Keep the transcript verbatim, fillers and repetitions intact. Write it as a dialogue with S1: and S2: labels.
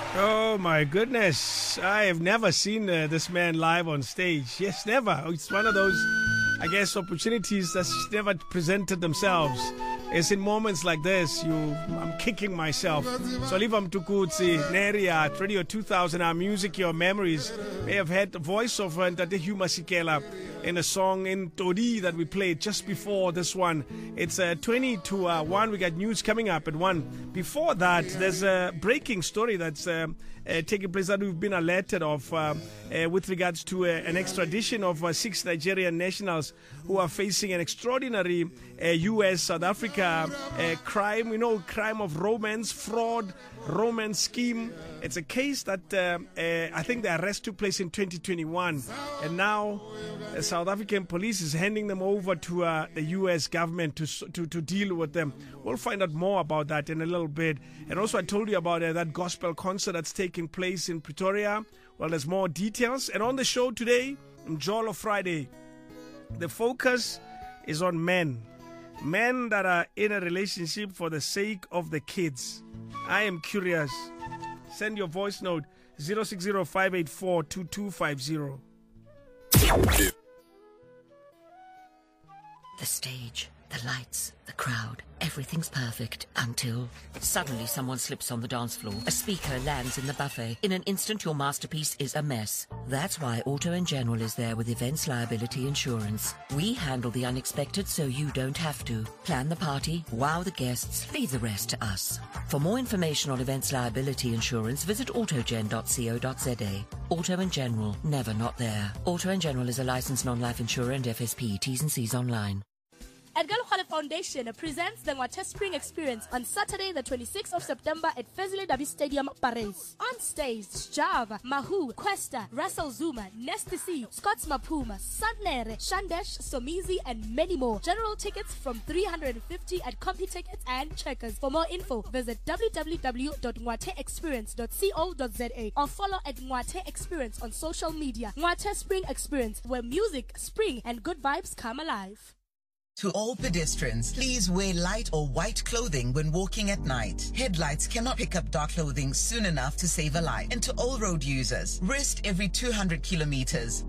S1: Oh my goodness. I have never seen uh, this man live on stage. Yes, never. It's one of those, I guess, opportunities that's never presented themselves. It's in moments like this, you, I'm kicking myself. So Livam Tukutsi, Neri at Radio two thousand, our music, your memories. May have had the voice of uh, Ntate Hugh Masekela in a song in Todi that we played just before this one. It's uh, twenty to one. We got news coming up at one. Before that, there's a breaking story that's uh, uh, taking place that we've been alerted of uh, uh, with regards to uh, an extradition of uh, six Nigerian nationals who are facing an extraordinary uh, U S South Africa uh, crime. We know crime of romance, fraud, romance scheme. It's a case that uh, uh, I think the arrest took place in twenty twenty-one, and now the South African police is handing them over to uh, the U S government to, to to deal with them. We'll find out more about that in a little bit. And also I told you about uh, that gospel concert that's taking place in Pretoria. Well, there's more details. And on the show today, Njolo Friday, the focus is on men. Men that are in a relationship for the sake of the kids. I am curious. Send your voice note zero six zero five eight four two two five zero.
S2: The stage, the lights, the crowd, everything's perfect until suddenly someone slips on the dance floor. A speaker lands in the buffet. In an instant, your masterpiece is a mess. That's why Auto and General is there with Events Liability Insurance. We handle the unexpected so you don't have to. Plan the party, wow the guests, leave the rest to us. For more information on Events Liability Insurance, visit autogen dot co dot za. Auto and General, never not there. Auto and General is a licensed non-life insurer and F S P. T's and C's online.
S3: Edgar Khale Foundation presents the Ngwathe Spring Experience on Saturday, the twenty-sixth of September at Fezile Dabi Stadium, Paris. On stage, Java, Mahu, Questa, Russell Zuma, Nesty C, Scots Mapuma, Sandlere, Shandesh, Somizi, and many more. General tickets from three hundred fifty at CompuTickets and Checkers. For more info, visit w w w dot ngwathe experience dot co dot za or follow at Ngwathe Experience on social media. Ngwathe Spring Experience, where music, spring, and good vibes come alive.
S4: To all pedestrians, please wear light or white clothing when walking at night. Headlights cannot pick up dark clothing soon enough to save a life. And to all road users, rest every two hundred kilometers.